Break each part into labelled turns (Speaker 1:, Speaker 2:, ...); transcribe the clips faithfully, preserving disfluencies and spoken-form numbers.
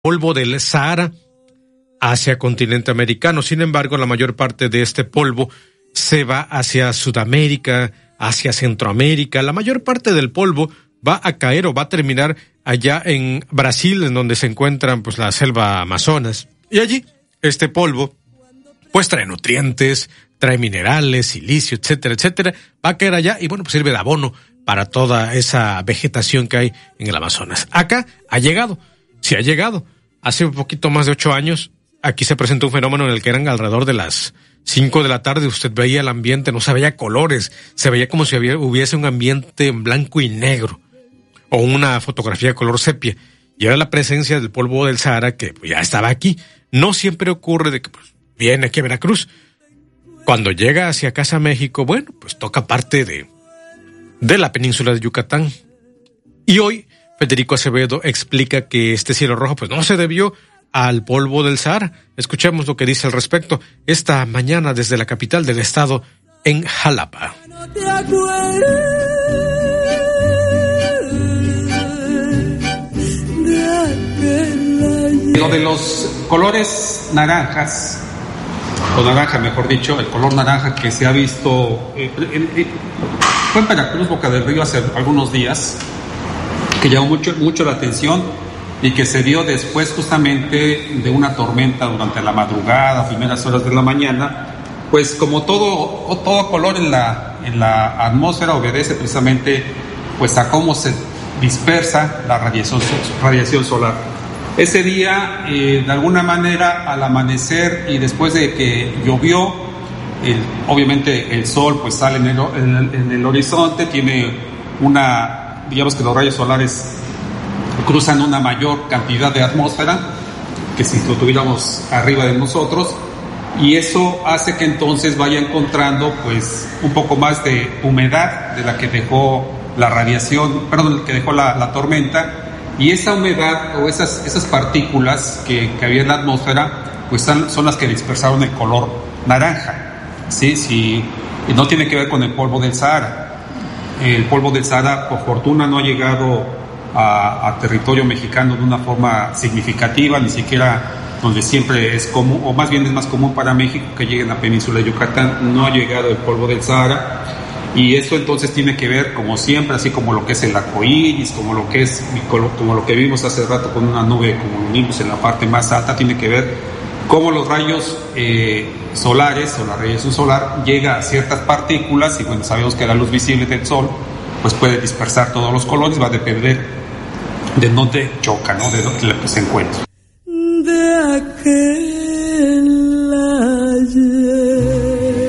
Speaker 1: polvo del Sahara hacia continente americano. Sin embargo, la mayor parte de este polvo se va hacia Sudamérica, hacia Centroamérica. La mayor parte del polvo va a caer o va a terminar allá en Brasil, en donde se encuentran pues la selva Amazonas. Y allí, este polvo, pues trae nutrientes, trae minerales, silicio, etcétera, etcétera. Va a caer allá y bueno, pues sirve de abono para toda esa vegetación que hay en el Amazonas. Acá ha llegado, sí ha llegado. Hace un poquito más de ocho años, aquí se presentó un fenómeno en el que eran alrededor de las cinco de la tarde, usted veía el ambiente, no se veía colores, se veía como si había, hubiese un ambiente en blanco y negro, o una fotografía de color sepia, y era la presencia del polvo del Sahara que pues, ya estaba aquí. No siempre ocurre de que pues, viene aquí a Veracruz. Cuando llega hacia casa México, bueno, pues toca parte de, de la península de Yucatán. Y hoy Federico Acevedo explica que este cielo rojo pues no se debió al polvo del Sahara. Escuchemos lo que dice al respecto esta mañana desde la capital del estado, en Jalapa.
Speaker 2: Lo de los colores naranjas, o naranja mejor dicho, el color naranja que se ha visto eh, eh, eh, fue en Veracruz, Boca del Río, hace algunos días, que llamó mucho, mucho la atención y que se dio después justamente de una tormenta durante la madrugada, primeras horas de la mañana. Pues como todo, todo color en la, en la atmósfera obedece precisamente pues a cómo se dispersa la radiación, radiación solar. Ese día, eh, de alguna manera, al amanecer y después de que llovió, el, obviamente el sol pues sale en el, en, el, en el horizonte, tiene una, digamos que los rayos solares cruzan una mayor cantidad de atmósfera que si lo tuviéramos arriba de nosotros, y eso hace que entonces vaya encontrando pues un poco más de humedad de la que dejó la radiación, perdón, que dejó la, la tormenta. Y esa humedad o esas, esas partículas que, que había en la atmósfera, pues son, son las que dispersaron el color naranja, ¿sí? Sí, y no tiene que ver con el polvo del Sahara. El polvo del Sahara, por fortuna, no ha llegado a, a territorio mexicano de una forma significativa, ni siquiera donde siempre es común, o más bien es más común para México que llegue a la península de Yucatán. No ha llegado el polvo del Sahara. Y eso entonces tiene que ver, como siempre, así como lo que es el arco iris, como lo que es, como lo que vimos hace rato con una nube como un nimbus en la parte más alta, tiene que ver cómo los rayos eh, solares o la radiación solar llega a ciertas partículas, y bueno, sabemos que la luz visible del sol pues puede dispersar todos los colores, va a depender de dónde choca, ¿no? De dónde se encuentra. De aquel ayer.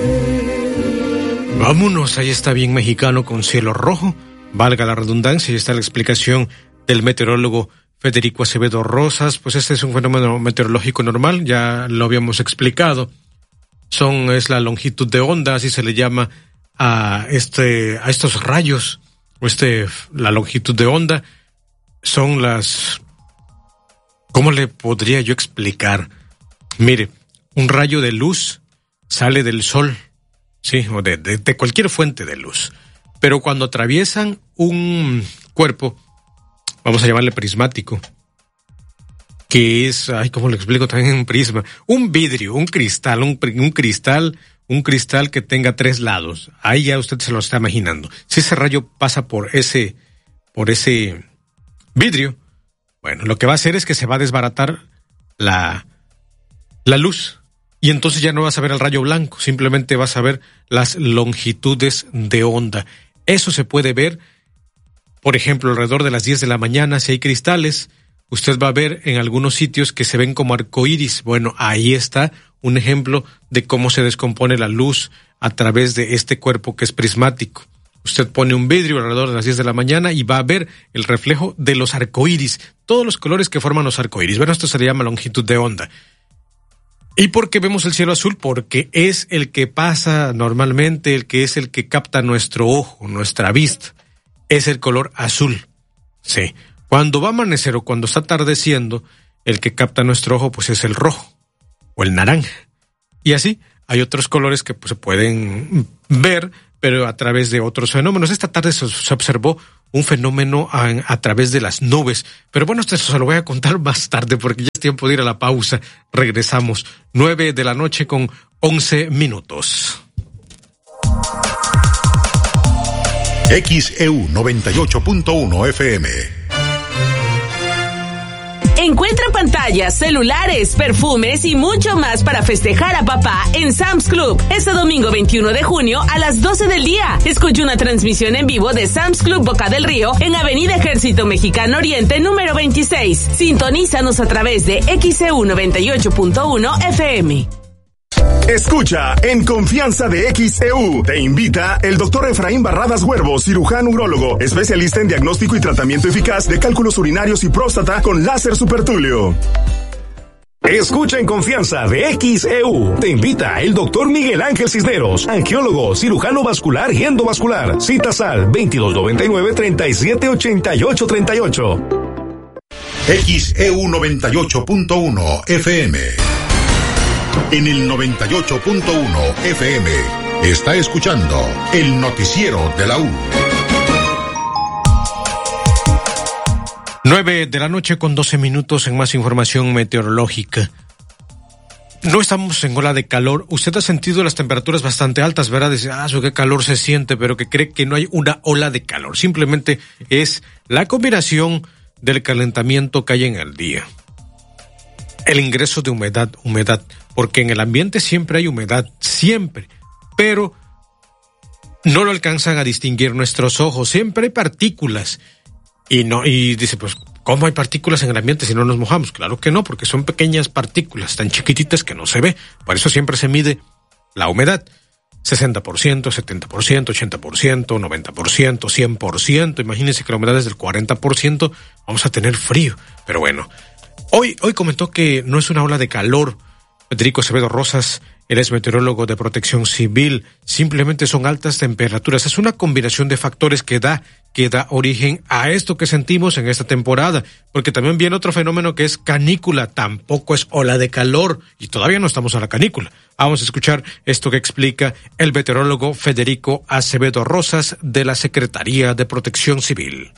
Speaker 1: Vámonos, ahí está bien mexicano con cielo rojo, valga la redundancia, y está la explicación del meteorólogo Federico Acevedo Rosas. Pues este es un fenómeno meteorológico normal, ya lo habíamos explicado. Son, es la longitud de onda, así se le llama a este, a estos rayos, o este, la longitud de onda, son las, ¿cómo le podría yo explicar? Mire, un rayo de luz sale del sol, sí, o de, de, de cualquier fuente de luz, pero cuando atraviesan un cuerpo, vamos a llamarle prismático, que es, ay, ¿cómo le explico también un prisma? Un vidrio, un cristal, un, un cristal, un cristal que tenga tres lados. Ahí ya usted se lo está imaginando. Si ese rayo pasa por ese, por ese vidrio, bueno, lo que va a hacer es que se va a desbaratar la, la luz. Y entonces ya no vas a ver el rayo blanco, simplemente vas a ver las longitudes de onda. Eso se puede ver, por ejemplo, alrededor de las diez de la mañana, si hay cristales, usted va a ver en algunos sitios que se ven como arcoíris. Bueno, ahí está un ejemplo de cómo se descompone la luz a través de este cuerpo que es prismático. Usted pone un vidrio alrededor de las diez de la mañana y va a ver el reflejo de los arcoíris, todos los colores que forman los arcoíris. Bueno, esto se le llama longitud de onda. ¿Y por qué vemos el cielo azul? Porque es el que pasa normalmente, el que es el que capta nuestro ojo, nuestra vista. Es el color azul. Sí. Cuando va a amanecer o cuando está atardeciendo, el que capta nuestro ojo pues es el rojo o el naranja. Y así hay otros colores que pues, se pueden ver, pero a través de otros fenómenos. Esta tarde se, se observó un fenómeno a, a través de las nubes. Pero bueno, esto se lo voy a contar más tarde porque ya es tiempo de ir a la pausa. Regresamos. Nueve de la noche con once minutos.
Speaker 3: X E U noventa y ocho punto uno F M.
Speaker 4: Encuentra pantallas, celulares, perfumes y mucho más para festejar a papá en Sam's Club. Este domingo veintiuno de junio a las doce del día. Escucha una transmisión en vivo de Sam's Club Boca del Río en Avenida Ejército Mexicano Oriente número veintiséis. Sintonízanos a través de X E U noventa y ocho punto uno F M.
Speaker 5: Escucha En Confianza de X E U. Te invita el doctor Efraín Barradas Huervo, cirujano urólogo, especialista en diagnóstico y tratamiento eficaz de cálculos urinarios y próstata con láser supertulio. Escucha En Confianza de X E U. Te invita el doctor Miguel Ángel Cisneros, angiólogo, cirujano vascular y endovascular. Citas al veintidós noventa y nueve, treinta y siete, ochenta y ocho, treinta y ocho.
Speaker 3: X E U noventa y ocho punto uno F M. En el noventa y ocho punto uno F M está escuchando el noticiero de la U.
Speaker 1: Nueve de la noche con doce minutos en más información meteorológica. No estamos en ola de calor. Usted ha sentido las temperaturas bastante altas, ¿verdad? Dice, ah, eso qué calor se siente, pero que cree que no hay una ola de calor. Simplemente es la combinación del calentamiento que hay en el día. El ingreso de humedad, humedad, porque en el ambiente siempre hay humedad, siempre, pero no lo alcanzan a distinguir nuestros ojos, siempre hay partículas, y no, y dice, pues, ¿cómo hay partículas en el ambiente si no nos mojamos? Claro que no, porque son pequeñas partículas, tan chiquititas que no se ve, por eso siempre se mide la humedad, sesenta por ciento, setenta por ciento, ochenta por ciento, noventa por ciento, cien por ciento, imagínense que la humedad es del cuarenta por ciento, vamos a tener frío, pero bueno. Hoy, hoy comentó que no es una ola de calor. Federico Acevedo Rosas, él es meteorólogo de Protección Civil. Simplemente son altas temperaturas. Es una combinación de factores que da, que da origen a esto que sentimos en esta temporada. Porque también viene otro fenómeno que es canícula. Tampoco es ola de calor. Y todavía no estamos a la canícula. Vamos a escuchar esto que explica el meteorólogo Federico Acevedo Rosas de la Secretaría de Protección Civil.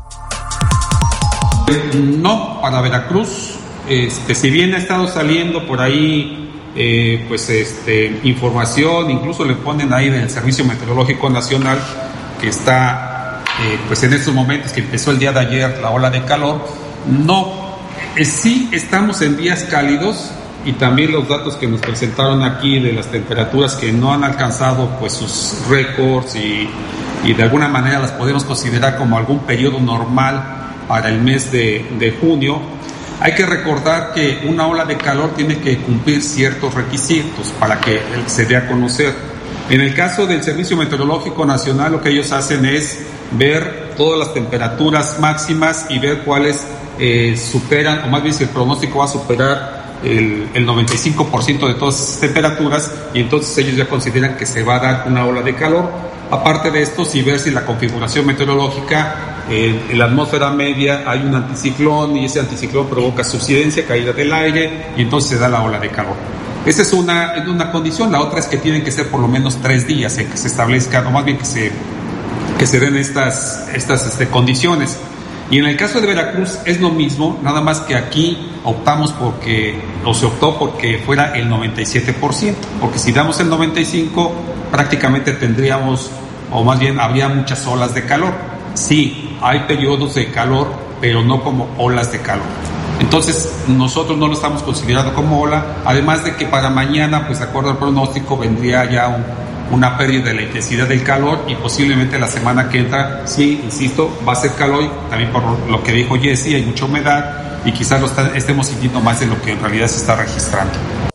Speaker 2: No, para Veracruz, este, si bien ha estado saliendo por ahí, eh, pues, este, información, incluso le ponen ahí del Servicio Meteorológico Nacional, que está, eh, pues, en estos momentos que empezó el día de ayer la ola de calor, no, eh, sí estamos en días cálidos, y también los datos que nos presentaron aquí de las temperaturas que no han alcanzado, pues, sus récords y, y de alguna manera las podemos considerar como algún periodo normal para el mes de, de junio. Hay que recordar que una ola de calor tiene que cumplir ciertos requisitos para que se dé a conocer. En el caso del Servicio Meteorológico Nacional, lo que ellos hacen es ver todas las temperaturas máximas y ver cuáles eh, superan, o más bien si el pronóstico va a superar el, el noventa y cinco por ciento de todas esas temperaturas, y entonces ellos ya consideran que se va a dar una ola de calor. Aparte de esto, si ver si la configuración meteorológica, eh, en la atmósfera media hay un anticiclón, y ese anticiclón provoca subsidencia, caída del aire, y entonces se da la ola de calor. Esa es una, es una condición. La otra es que tienen que ser por lo menos tres días en que se establezcan, o más bien que se, que se den estas, estas este, condiciones. Y en el caso de Veracruz es lo mismo, nada más que aquí optamos porque, o se optó porque fuera el noventa y siete por ciento, porque si damos el noventa y cinco por ciento, prácticamente tendríamos, o más bien habría muchas olas de calor. Sí, hay periodos de calor, pero no como olas de calor. Entonces, nosotros no lo estamos considerando como ola, además de que para mañana, pues de acuerdo al pronóstico, vendría ya un, una pérdida de la intensidad del calor, y posiblemente la semana que entra, sí, insisto, va a ser calor, y también por lo que dijo Jesse, hay mucha humedad, y quizás lo está, estemos sintiendo más de lo que en realidad se está registrando.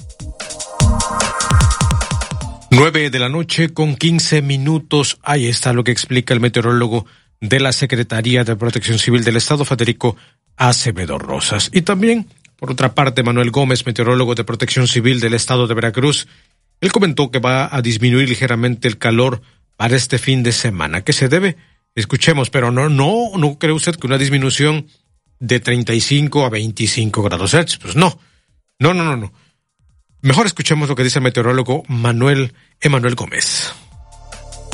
Speaker 1: Nueve de la noche con quince minutos. Ahí está lo que explica el meteorólogo de la Secretaría de Protección Civil del Estado, Federico Acevedo Rosas. Y también, por otra parte, Manuel Gómez, meteorólogo de Protección Civil del Estado de Veracruz, él comentó que va a disminuir ligeramente el calor para este fin de semana. ¿Qué se debe? Escuchemos, pero no, no, no cree usted que una disminución de treinta y cinco a veinticinco grados Celsius. Pues no, no, no, no, no. Mejor escuchemos lo que dice el meteorólogo Manuel Emanuel Gómez.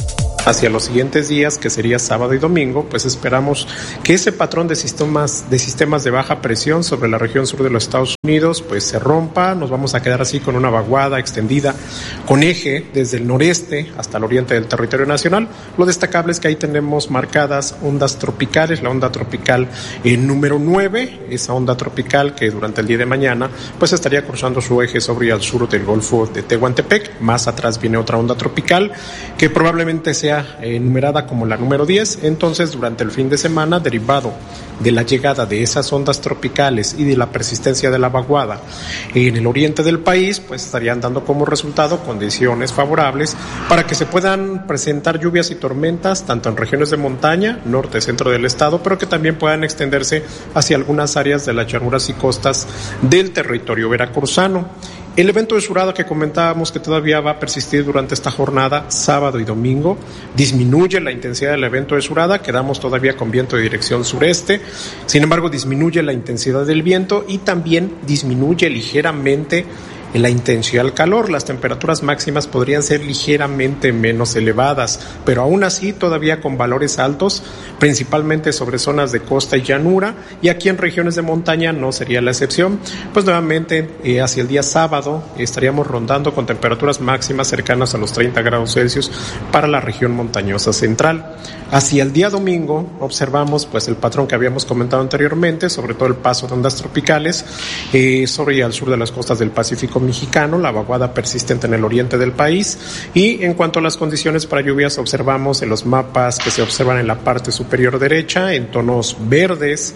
Speaker 6: hacia los siguientes días, que sería sábado y domingo, pues esperamos que ese patrón de sistemas de sistemas de baja presión sobre la región sur de los Estados Unidos pues se rompa. Nos vamos a quedar así con una vaguada extendida con eje desde el noreste hasta el oriente del territorio nacional. Lo destacable es que ahí tenemos marcadas ondas tropicales, la onda tropical eh, número nueve, esa onda tropical que durante el día de mañana pues estaría cruzando su eje sobre y al sur del Golfo de Tehuantepec. Más atrás viene otra onda tropical que probablemente sea eh, numerada como la número diez. Entonces, durante el fin de semana, derivado de la llegada de esas ondas tropicales y de la persistencia de la vaguada en el oriente del país, pues estarían dando como resultado condiciones favorables para que se puedan presentar lluvias y tormentas tanto en regiones de montaña, norte, centro del estado, pero que también puedan extenderse hacia algunas áreas de las llanuras y costas del territorio veracruzano. El evento de Surada que comentábamos que todavía va a persistir durante esta jornada, sábado y domingo, disminuye la intensidad del evento de Surada, quedamos todavía con viento de dirección sureste, sin embargo disminuye la intensidad del viento y también disminuye ligeramente la intensidad del calor. Las temperaturas máximas podrían ser ligeramente menos elevadas, pero aún así todavía con valores altos, principalmente sobre zonas de costa y llanura, y aquí en regiones de montaña no sería la excepción. Pues nuevamente eh, hacia el día sábado estaríamos rondando con temperaturas máximas cercanas a los treinta grados Celsius para la región montañosa central. Hacia el día domingo observamos pues el patrón que habíamos comentado anteriormente, sobre todo el paso de ondas tropicales eh, sobre y al sur de las costas del Pacífico mexicano, la vaguada persistente en el oriente del país. Y en cuanto a las condiciones para lluvias, observamos en los mapas que se observan en la parte superior derecha en tonos verdes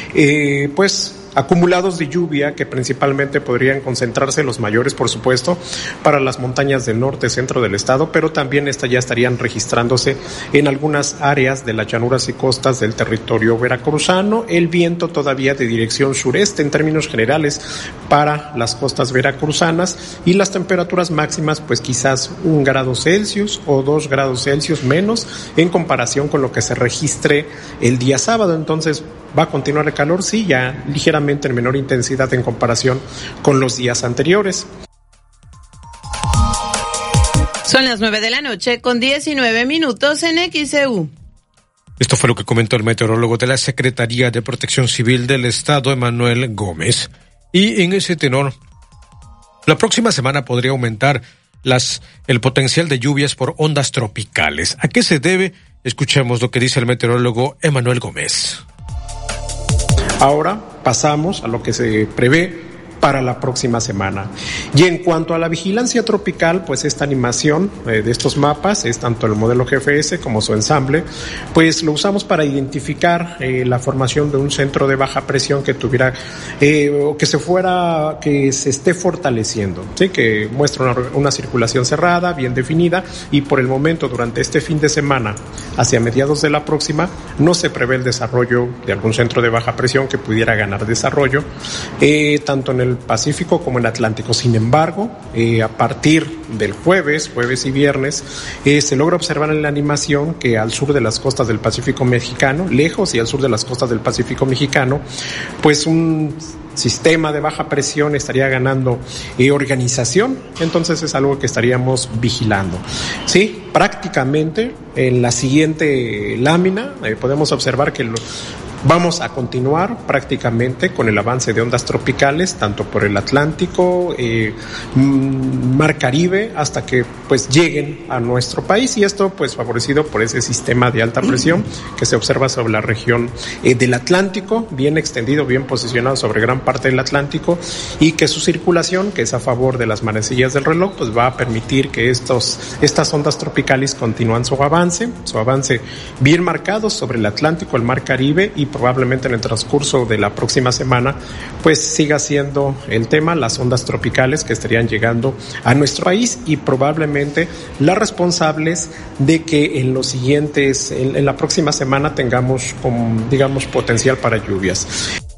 Speaker 6: eh, pues acumulados de lluvia que principalmente podrían concentrarse, los mayores por supuesto, para las montañas del norte, centro del estado, pero también esta ya estarían registrándose en algunas áreas de las llanuras y costas del territorio veracruzano. El viento todavía de dirección sureste en términos generales para las costas veracruzanas, y las temperaturas máximas pues quizás un grado Celsius o dos grados Celsius menos en comparación con lo que se registre el día sábado. Entonces va a continuar el calor, sí, ya ligeramente en menor intensidad en comparación con los días anteriores.
Speaker 4: Son las nueve de la noche con diecinueve minutos en X E U.
Speaker 1: Esto fue lo que comentó el meteorólogo de la Secretaría de Protección Civil del Estado, Emanuel Gómez. Y en ese tenor, la próxima semana podría aumentar las el potencial de lluvias por ondas tropicales. ¿A qué se debe? Escuchemos lo que dice el meteorólogo Emanuel Gómez.
Speaker 6: Ahora pasamos a lo que se prevé para la próxima semana. Y en cuanto a la vigilancia tropical, pues esta animación eh, de estos mapas es tanto el modelo G F S como su ensamble, pues lo usamos para identificar eh, la formación de un centro de baja presión que tuviera eh, o que se fuera, que se esté fortaleciendo, ¿sí? Que muestra una, una circulación cerrada, bien definida, y por el momento durante este fin de semana hacia mediados de la próxima no se prevé el desarrollo de algún centro de baja presión que pudiera ganar desarrollo eh, tanto en el Pacífico como en el Atlántico. Sin embargo, eh, a partir del jueves, jueves y viernes, eh, se logra observar en la animación que al sur de las costas del Pacífico mexicano, lejos y al sur de las costas del Pacífico mexicano, pues un sistema de baja presión estaría ganando eh, organización. Entonces es algo que estaríamos vigilando. Sí, prácticamente en la siguiente lámina eh, podemos observar que lo vamos a continuar prácticamente con el avance de ondas tropicales, tanto por el Atlántico, eh, Mar Caribe, hasta que pues lleguen a nuestro país, y esto pues favorecido por ese sistema de alta presión que se observa sobre la región eh, del Atlántico, bien extendido, bien posicionado sobre gran parte del Atlántico, y que su circulación, que es a favor de las manecillas del reloj, pues va a permitir que estos, estas ondas tropicales continúen su avance, su avance bien marcado sobre el Atlántico, el Mar Caribe, y probablemente en el transcurso de la próxima semana pues siga siendo el tema las ondas tropicales que estarían llegando a nuestro país, y probablemente las responsables de que en los siguientes, en, en la próxima semana tengamos como, digamos, potencial para lluvias.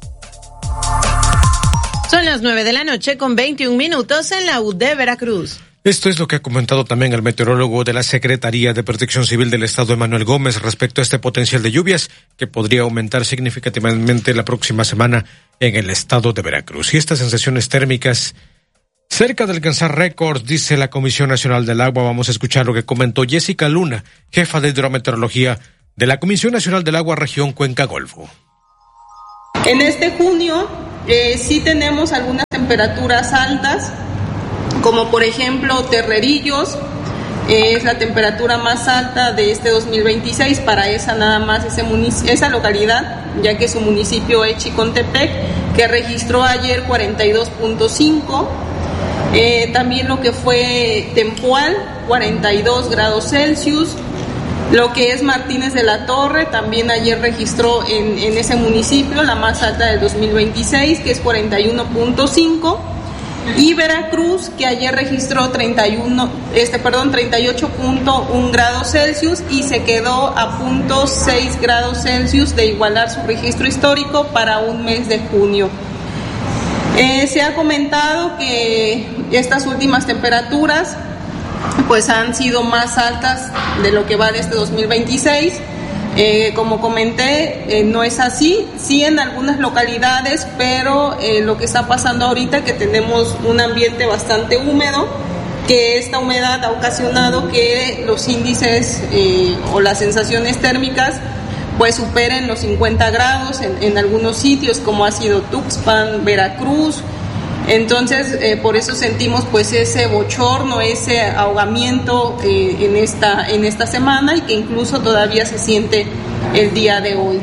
Speaker 4: Son las nueve de la noche con veintiún minutos en la U D Veracruz.
Speaker 1: Esto es lo que ha comentado también el meteorólogo de la Secretaría de Protección Civil del Estado, Emanuel Gómez, respecto a este potencial de lluvias que podría aumentar significativamente la próxima semana en el estado de Veracruz. Y estas sensaciones térmicas Cerca de alcanzar récords, dice la Comisión Nacional del Agua. Vamos a escuchar lo que comentó Jessica Luna, jefa de hidrometeorología de la Comisión Nacional del Agua, región Cuenca Golfo.
Speaker 7: En este junio eh, sí tenemos algunas temperaturas altas, como por ejemplo Terrerillos, eh, es la temperatura más alta de este dos mil veintiséis para esa nada más, ese munic- esa localidad, ya que su municipio es Chicontepec, que registró ayer cuarenta y dos punto cinco. Eh, también lo que fue Tempoal, cuarenta y dos grados Celsius. Lo que es Martínez de la Torre, también ayer registró en, en ese municipio la más alta del dos mil veintiséis, que es cuarenta y uno punto cinco. Y Veracruz, que ayer registró treinta y uno, este, perdón, treinta y ocho punto uno grados Celsius y se quedó a punto seis grados Celsius de igualar su registro histórico para un mes de junio. Eh, se ha comentado que estas últimas temperaturas pues han sido más altas de lo que va de este dos mil veintiséis. Eh, como comenté, eh, no es así, sí en algunas localidades, pero eh, lo que está pasando ahorita que tenemos un ambiente bastante húmedo, que esta humedad ha ocasionado que los índices eh, o las sensaciones térmicas pues superen los cincuenta grados en, en algunos sitios, como ha sido Tuxpan, Veracruz. Entonces, eh, por eso sentimos pues ese bochorno, ese ahogamiento eh, en esta en esta semana y que incluso todavía se siente el día de hoy.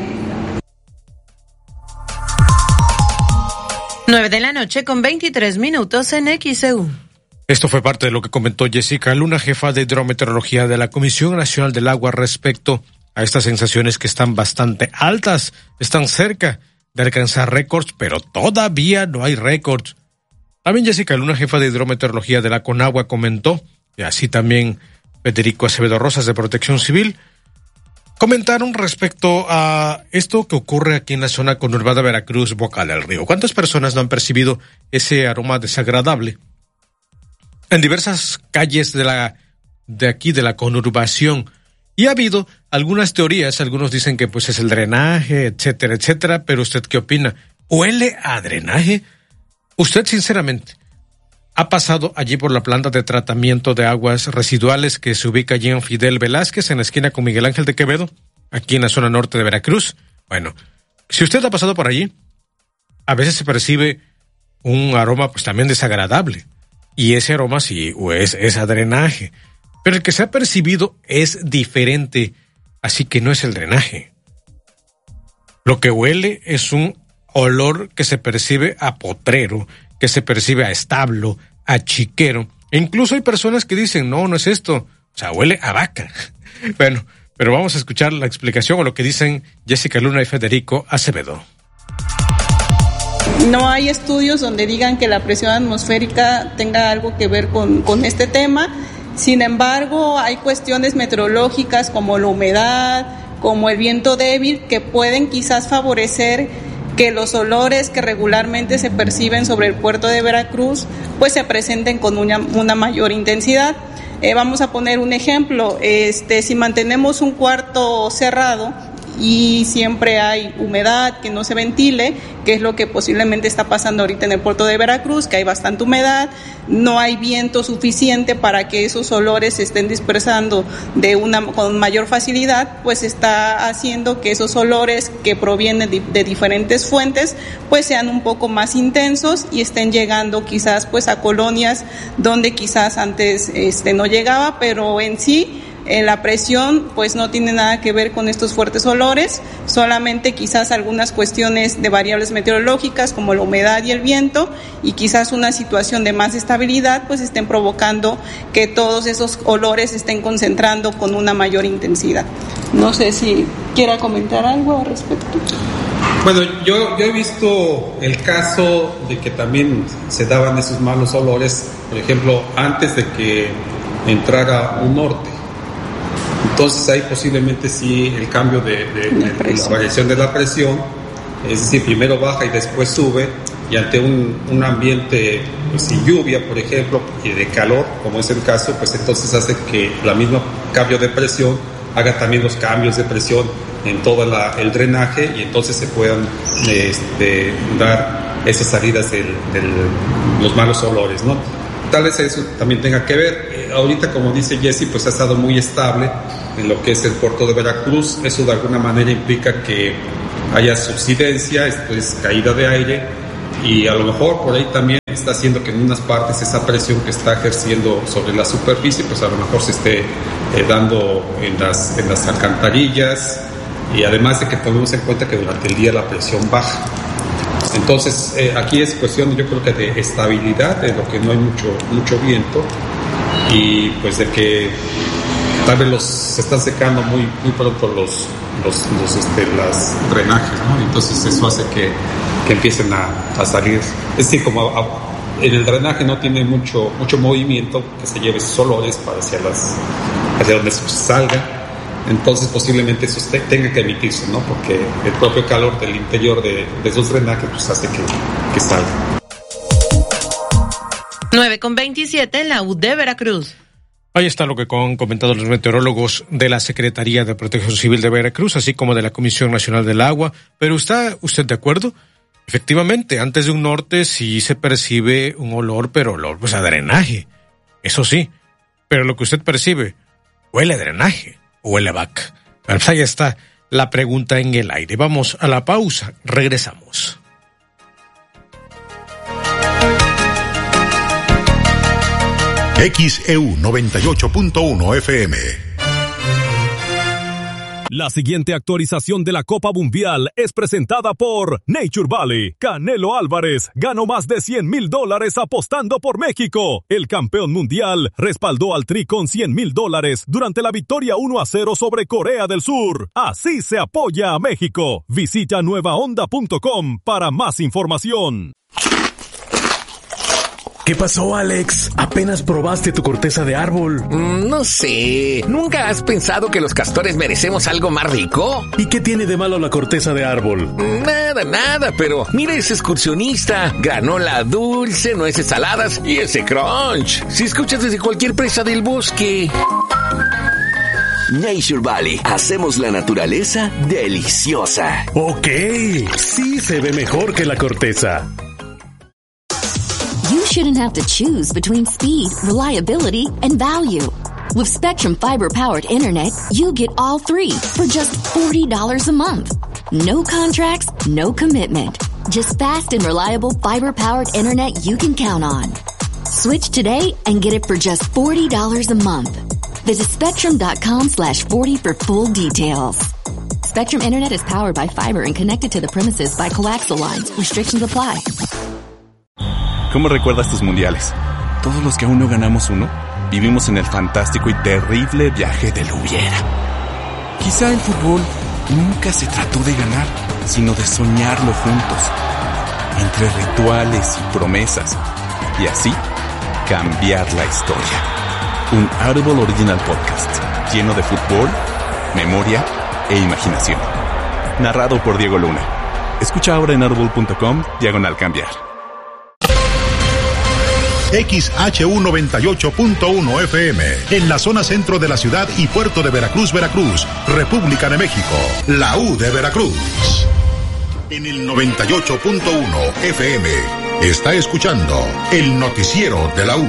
Speaker 8: nueve de la noche con veintitrés minutos en X E U.
Speaker 1: Esto fue parte de lo que comentó Jessica Luna, jefa de hidrometeorología de la Comisión Nacional del Agua, respecto a estas sensaciones que están bastante altas, están cerca de alcanzar récords, pero todavía no hay récords. También Jessica Luna, jefa de hidrometeorología de la Conagua, comentó, y así también Federico Acevedo Rosas de Protección Civil, comentaron respecto a esto que ocurre aquí en la zona conurbada Veracruz, Boca del Río. ¿Cuántas personas no han percibido ese aroma desagradable en diversas calles de la de aquí de la conurbación? Y ha habido algunas teorías, algunos dicen que pues es el drenaje, etcétera, etcétera, pero ¿usted qué opina? ¿Huele a drenaje? Usted, sinceramente, ha pasado allí por la planta de tratamiento de aguas residuales que se ubica allí en Fidel Velázquez, en la esquina con Miguel Ángel de Quevedo, aquí en la zona norte de Veracruz. Bueno, si usted ha pasado por allí, a veces se percibe un aroma pues también desagradable. Y ese aroma sí es, es a drenaje. Pero el que se ha percibido es diferente, así que no es el drenaje. Lo que huele es un olor que se percibe a potrero, que se percibe a establo, a chiquero. E incluso hay personas que dicen, no, no es esto, o sea, huele a vaca. Bueno, pero vamos a escuchar la explicación o lo que dicen Jessica Luna y Federico Acevedo.
Speaker 7: No hay estudios donde digan que la presión atmosférica tenga algo que ver con, con este tema. Sin embargo, hay cuestiones meteorológicas como la humedad, como el viento débil, que pueden quizás favorecer que los olores que regularmente se perciben sobre el puerto de Veracruz pues se presenten con una, una mayor intensidad. Eh, vamos a poner un ejemplo, este, si mantenemos un cuarto cerrado y siempre hay humedad que no se ventile, que es lo que posiblemente está pasando ahorita en el puerto de Veracruz, que hay bastante humedad, no hay viento suficiente para que esos olores se estén dispersando de una con mayor facilidad, pues está haciendo que esos olores que provienen de, de diferentes fuentes pues sean un poco más intensos y estén llegando quizás pues a colonias donde quizás antes este no llegaba, pero en sí Eh, la presión pues no tiene nada que ver con estos fuertes olores, solamente quizás algunas cuestiones de variables meteorológicas como la humedad y el viento y quizás una situación de más estabilidad pues estén provocando que todos esos olores se estén concentrando con una mayor intensidad. No sé si quiera comentar algo al respecto.
Speaker 2: Bueno, yo, yo he visto el caso de que también se daban esos malos olores, por ejemplo, antes de que entrara un norte. Entonces ahí posiblemente sí el cambio de, de, de, de la variación de la presión, es decir, primero baja y después sube, y ante un, un ambiente pues, sin lluvia, por ejemplo, y de calor, como es el caso, pues entonces hace que la misma cambio de presión haga también los cambios de presión en todo la, el drenaje y entonces se puedan este, dar esas salidas de los malos olores, ¿no? tal vez eso también tenga que ver. Eh, ahorita, como dice Jesse, pues ha estado muy estable en lo que es el puerto de Veracruz. Eso de alguna manera implica que haya subsidencia, esto es caída de aire, y a lo mejor por ahí también está haciendo que en unas partes esa presión que está ejerciendo sobre la superficie, pues a lo mejor se esté eh, dando en las, en las alcantarillas, y además de que tomemos en cuenta que durante el día la presión baja. Entonces eh, aquí es cuestión, yo creo que de estabilidad, de lo que no hay mucho, mucho viento, y pues de que tal vez los, se están secando muy, muy pronto los, los, los este, las drenajes, ¿no? Entonces eso hace que, que empiecen a, a salir. Es decir, como a, a, en el drenaje no tiene mucho, mucho movimiento, que se lleve esos olores para hacia, las, hacia donde salga. Entonces posiblemente eso tenga que emitirse, ¿no? Porque el propio calor del interior de, de esos drenajes pues hace que, que salga.
Speaker 8: nueve con veintisiete en la U de Veracruz.
Speaker 1: Ahí está lo que han comentado los meteorólogos de la Secretaría de Protección Civil de Veracruz, así como de la Comisión Nacional del Agua. Pero ¿está usted de acuerdo? Efectivamente, antes de un norte sí se percibe un olor, pero olor pues a drenaje. Eso sí, pero lo que usted percibe, huele a drenaje. Huele a vaca. Pues ahí está la pregunta en el aire. Vamos a la pausa. Regresamos.
Speaker 3: X E U noventa y ocho punto uno F M.
Speaker 9: La siguiente actualización de la Copa Mundial es presentada por Nature Valley. Canelo Álvarez ganó más de cien mil dólares apostando por México. El campeón mundial respaldó al Tri con cien mil dólares durante la victoria uno a cero sobre Corea del Sur. Así se apoya a México. Visita nueva onda punto com para más información.
Speaker 10: ¿Qué pasó, Alex? ¿Apenas probaste tu corteza de árbol?
Speaker 11: Mm, no sé. ¿Nunca has pensado que los castores merecemos algo más rico?
Speaker 10: ¿Y qué tiene de malo la corteza de árbol?
Speaker 11: Nada, nada, pero mira ese excursionista. Granola dulce, nueces saladas y ese crunch. Si escuchas desde cualquier presa del bosque.
Speaker 12: Nature Valley. Hacemos la naturaleza deliciosa.
Speaker 10: Ok. Sí se ve mejor que la corteza.
Speaker 13: You shouldn't have to choose between speed, reliability, and value. With Spectrum Fiber-powered internet, you get all three for just forty dollars a month. No contracts, no commitment. Just fast and reliable fiber-powered internet you can count on. Switch today and get it for just forty dollars a month. Visit spectrum.com slash 40 for full details. Spectrum Internet is powered by fiber and connected to the premises by coaxial lines. Restrictions apply.
Speaker 14: ¿Cómo recuerdas tus mundiales? Todos los que aún no ganamos uno, vivimos en el fantástico y terrible viaje del hubiera. Quizá el fútbol nunca se trató de ganar, sino de soñarlo juntos, entre rituales y promesas, y así cambiar la historia. Un Audible Original Podcast, lleno de fútbol, memoria e imaginación. Narrado por Diego Luna. Escucha ahora en audible punto com, diagonal cambiar.
Speaker 3: X H U noventa y ocho punto uno F M, en la zona centro de la ciudad y puerto de Veracruz, Veracruz, República de México, la U de Veracruz. En el noventa y ocho punto uno F M, está escuchando el noticiero de la U.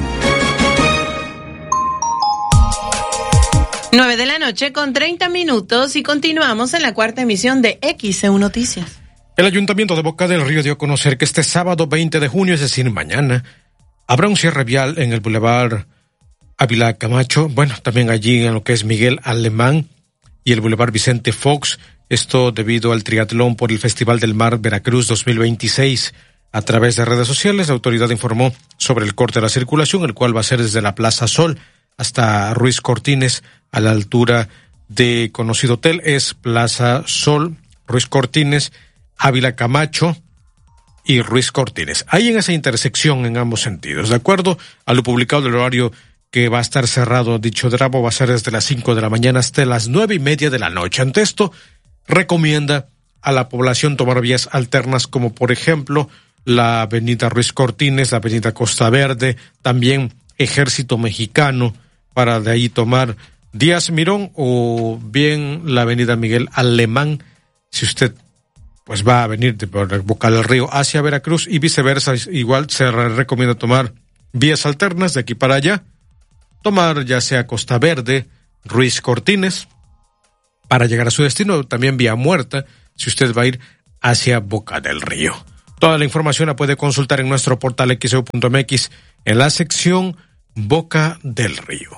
Speaker 8: nueve de la noche con treinta minutos y continuamos en la cuarta emisión de X E U Noticias.
Speaker 1: El Ayuntamiento de Boca del Río dio a conocer que este sábado veinte de junio, es decir, mañana, habrá un cierre vial en el Boulevard Ávila Camacho, bueno, también allí en lo que es Miguel Alemán y el Boulevard Vicente Fox, esto debido al triatlón por el Festival del Mar Veracruz dos mil veintiséis. A través de redes sociales, la autoridad informó sobre el corte de la circulación, el cual va a ser desde la Plaza Sol hasta Ruiz Cortines, a la altura de conocido hotel, es Plaza Sol, Ruiz Cortines, Ávila Camacho y Ruiz Cortines. Ahí en esa intersección en ambos sentidos. De acuerdo a lo publicado del horario que va a estar cerrado, dicho tramo va a ser desde las cinco de la mañana hasta las nueve y media de la noche. Ante esto, recomienda a la población tomar vías alternas como por ejemplo la avenida Ruiz Cortines, la avenida Costa Verde, también Ejército Mexicano, para de ahí tomar Díaz Mirón o bien la avenida Miguel Alemán, si usted pues va a venir de por Boca del Río hacia Veracruz y viceversa. Igual se recomienda tomar vías alternas de aquí para allá, tomar ya sea Costa Verde, Ruiz Cortines, para llegar a su destino, también vía Muerta, si usted va a ir hacia Boca del Río. Toda la información la puede consultar en nuestro portal equis e u punto eme equis en la sección Boca del Río.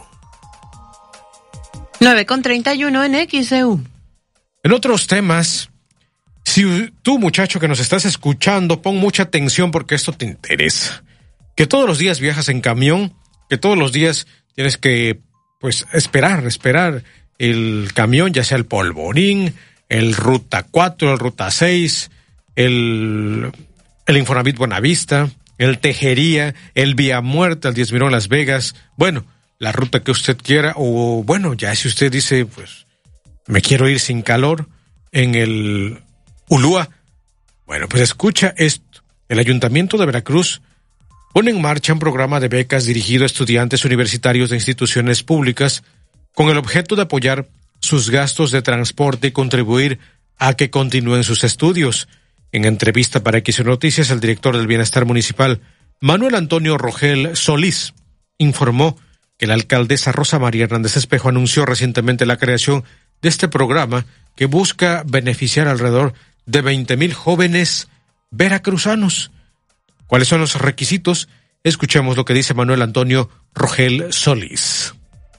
Speaker 8: nueve con treinta y uno en X E U.
Speaker 1: En otros temas, si tú, muchacho que nos estás escuchando, pon mucha atención porque esto te interesa. Que todos los días viajas en camión, que todos los días tienes que, pues, esperar, esperar el camión, ya sea el Polvorín, el Ruta cuatro, el Ruta seis, el, el Infonavit Buenavista, el Tejería, el Vía Muerta, el Diez Mirón Las Vegas, bueno, la ruta que usted quiera, o bueno, ya si usted dice, pues, me quiero ir sin calor en el Ulúa, bueno, pues escucha esto. El Ayuntamiento de Veracruz pone en marcha un programa de becas dirigido a estudiantes universitarios de instituciones públicas con el objeto de apoyar sus gastos de transporte y contribuir a que continúen sus estudios. En entrevista para X Noticias, el director del Bienestar Municipal, Manuel Antonio Rogel Solís, informó que la alcaldesa Rosa María Hernández Espejo anunció recientemente la creación de este programa que busca beneficiar alrededor de veinte mil jóvenes veracruzanos. ¿Cuáles son los requisitos? Escuchemos lo que dice Manuel Antonio Rogel Solís.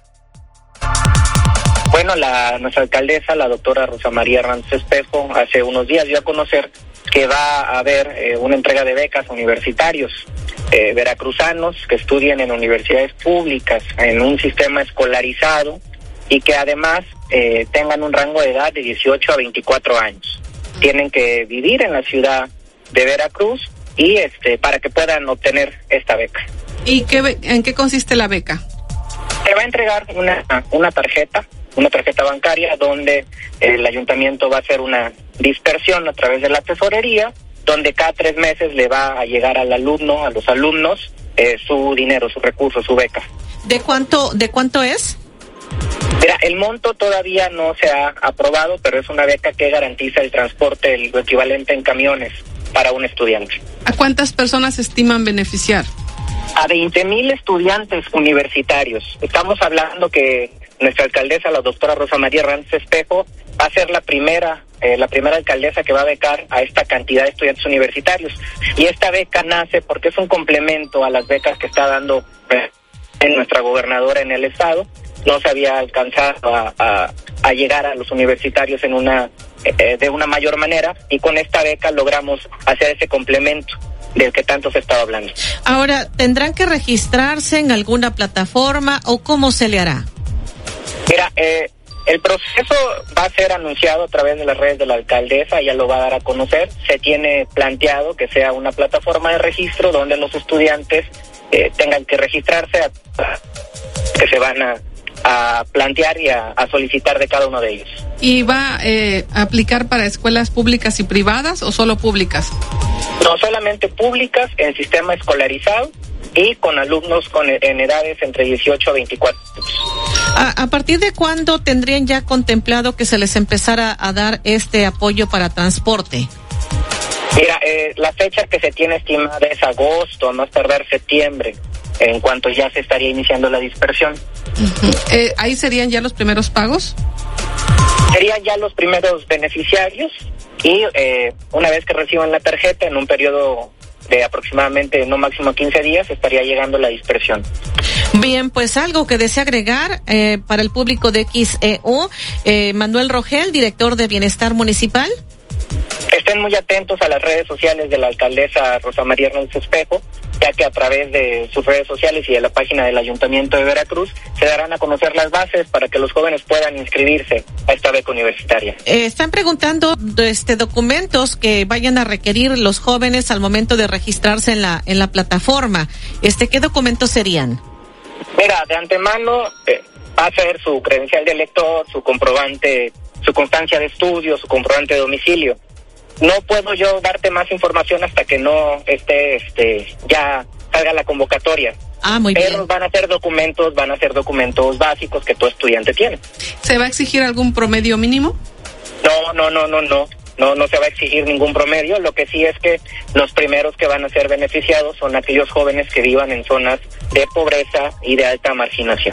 Speaker 15: Bueno, la nuestra alcaldesa, la doctora Rosa María Hernández Espejo, hace unos días dio a conocer que va a haber eh, una entrega de becas a universitarios eh, veracruzanos que estudien en universidades públicas, en un sistema escolarizado y que además eh, tengan un rango de edad de dieciocho a veinticuatro años. Tienen que vivir en la ciudad de Veracruz y este para que puedan obtener esta beca.
Speaker 16: ¿Y qué, en qué consiste la beca?
Speaker 15: Se va a entregar una, una tarjeta, una tarjeta bancaria donde el ayuntamiento va a hacer una dispersión a través de la tesorería, donde cada tres meses le va a llegar al alumno, a los alumnos, eh, su dinero, su recurso, su beca.
Speaker 8: ¿De cuánto, de cuánto es?
Speaker 15: Mira, el monto todavía no se ha aprobado, pero es una beca que garantiza el transporte, el equivalente en camiones para un estudiante.
Speaker 16: ¿A cuántas personas estiman beneficiar?
Speaker 15: A veinte mil estudiantes universitarios. Estamos hablando que nuestra alcaldesa, la doctora Rosa María Hernández Espejo, va a ser la primera, eh, la primera alcaldesa que va a becar a esta cantidad de estudiantes universitarios. Y esta beca nace porque es un complemento a las becas que está dando eh, nuestra gobernadora en el estado. No se había alcanzado a, a, a llegar a los universitarios en una eh, de una mayor manera, y con esta beca logramos hacer ese complemento del que tanto se estaba hablando.
Speaker 8: Ahora, ¿tendrán que registrarse en alguna plataforma o cómo se le hará?
Speaker 15: Mira, eh, el proceso va a ser anunciado a través de las redes de la alcaldesa, ella lo va a dar a conocer. Se tiene planteado que sea una plataforma de registro donde los estudiantes eh, tengan que registrarse, a, que se van a, a plantear y a, a solicitar de cada uno de ellos.
Speaker 16: ¿Y va eh, a aplicar para escuelas públicas y privadas o solo públicas?
Speaker 15: No, solamente públicas, en sistema escolarizado y con alumnos con en edades entre dieciocho a veinticuatro.
Speaker 8: ¿A, a partir de cuándo tendrían ya contemplado que se les empezara a dar este apoyo para transporte?
Speaker 15: Mira, eh, la fecha que se tiene estimada es agosto, a más tardar septiembre, en cuanto ya se estaría iniciando la dispersión.
Speaker 16: Uh-huh. Eh, ¿Ahí serían ya los primeros pagos?
Speaker 15: Serían ya los primeros beneficiarios y eh, una vez que reciban la tarjeta, en un periodo de aproximadamente no máximo quince días, estaría llegando la dispersión.
Speaker 8: Bien, pues algo que desea agregar eh, para el público de X E U, eh, Manuel Rogel, director de Bienestar Municipal.
Speaker 15: Estén muy atentos a las redes sociales de la alcaldesa Rosa María Hernández Espejo, ya que a través de sus redes sociales y de la página del Ayuntamiento de Veracruz se darán a conocer las bases para que los jóvenes puedan inscribirse a esta beca universitaria.
Speaker 8: Eh, están preguntando este documentos que vayan a requerir los jóvenes al momento de registrarse en la en la plataforma. Este, ¿qué documentos serían?
Speaker 15: Mira, de antemano eh, va a ser su credencial de elector, su comprobante, su constancia de estudio, su comprobante de domicilio. No puedo yo darte más información hasta que no esté, este, ya salga la convocatoria.
Speaker 8: Ah, muy bien.
Speaker 15: Pero van a ser documentos, van a ser documentos básicos que todo estudiante tiene.
Speaker 16: ¿Se va a exigir algún promedio mínimo?
Speaker 15: No, no, no, no, no. no, no se va a exigir ningún promedio. Lo que sí es que los primeros que van a ser beneficiados son aquellos jóvenes que vivan en zonas de pobreza y de alta marginación.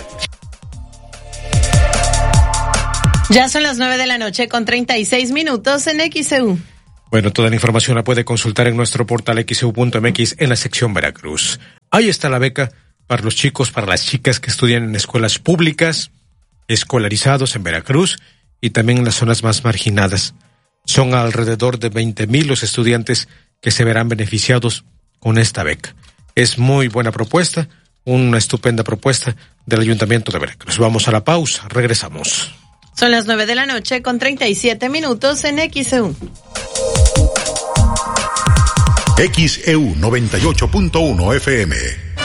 Speaker 8: Ya son las nueve de la noche con treinta y seis minutos en X E U.
Speaker 1: Bueno, toda la información la puede consultar en nuestro portal equis e u punto eme equis en la sección Veracruz. Ahí está la beca para los chicos, para las chicas que estudian en escuelas públicas, escolarizados en Veracruz y también en las zonas más marginadas. Son alrededor de veinte mil los estudiantes que se verán beneficiados con esta beca. Es muy buena propuesta, una estupenda propuesta del Ayuntamiento de Veracruz. Vamos a la pausa, regresamos.
Speaker 8: Son las nueve de la noche con treinta y siete minutos en X E U.
Speaker 3: X E U noventa y ocho punto uno F M.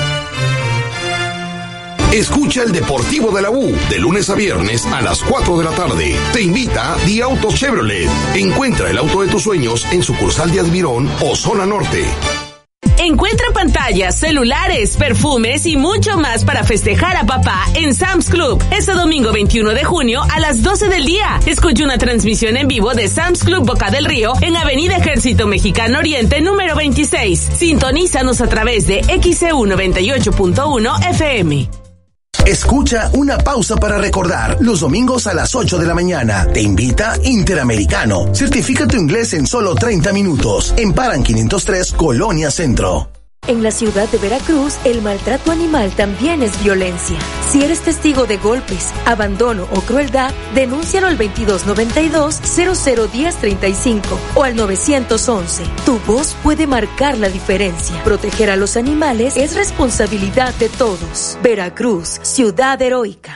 Speaker 17: Escucha el Deportivo de la U de lunes a viernes a las cuatro de la tarde. Te invita Di Autos Chevrolet. Encuentra el auto de tus sueños en sucursal de Admirón o Zona Norte.
Speaker 4: Encuentra pantallas, celulares, perfumes y mucho más para festejar a papá en Sam's Club. Este domingo veintiuno de junio a las doce del día. Escucha una transmisión en vivo de Sam's Club Boca del Río en Avenida Ejército Mexicano Oriente número veintiséis. Sintonízanos a través de X E U noventa y ocho punto uno F M.
Speaker 18: Escucha una pausa para recordar los domingos a las ocho de la mañana. Te invita Interamericano. Certifica tu inglés en solo treinta minutos. En Paran quinientos tres, Colonia Centro.
Speaker 19: En la ciudad de Veracruz, el maltrato animal también es violencia. Si eres testigo de golpes, abandono o crueldad, denúncialo al veintidós noventa y dos, cero cero diez treinta y cinco o al novecientos once. Tu voz puede marcar la diferencia. Proteger a los animales es responsabilidad de todos. Veracruz, ciudad heroica.